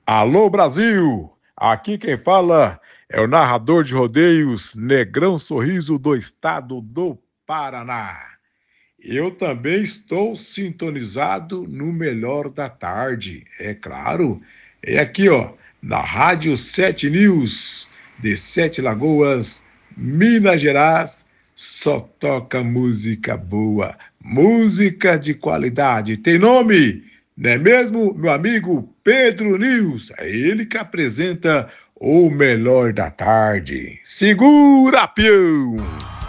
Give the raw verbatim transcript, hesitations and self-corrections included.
Alô, Brasil! Aqui quem fala é o narrador de rodeios Negrão Sorriso do estado do Paraná. Eu também estou sintonizado no Melhor da Tarde, é claro. É aqui, ó, na Rádio Sete News, de Sete Lagoas, Minas Gerais, só toca música boa, música de qualidade. Tem nome? Não é mesmo, meu amigo Pedro News? É ele que apresenta o Melhor da Tarde. Segura, peão!